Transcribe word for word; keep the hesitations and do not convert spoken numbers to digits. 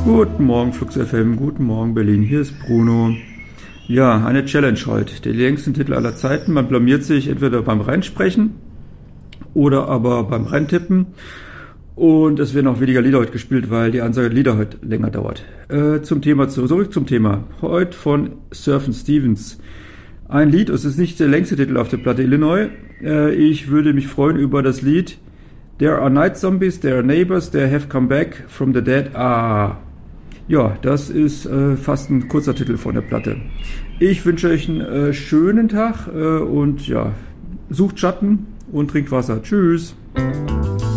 Guten Morgen Flux F M, guten Morgen Berlin, hier ist Bruno. Ja, eine Challenge heute, der längsten Titel aller Zeiten. Man blamiert sich entweder beim Reinsprechen oder aber beim Reintippen. Und es werden auch weniger Lieder heute gespielt, weil die Ansage der Lieder heute länger dauert. Äh, zum Thema, zurück zum Thema. Heute von Surf Stevens. Ein Lied, es ist nicht der längste Titel auf der Platte Illinois. Äh, ich würde mich freuen über das Lied There are night zombies, there are neighbors, they have come back from the dead. Ah, ja, das ist äh, fast ein kurzer Titel von der Platte. Ich wünsche euch einen äh, schönen Tag äh, und ja, sucht Schatten und trinkt Wasser. Tschüss.